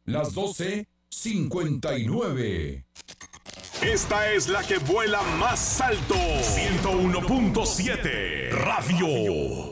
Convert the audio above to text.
las 12:59. Esta es la que vuela más alto. 101.7 Radio.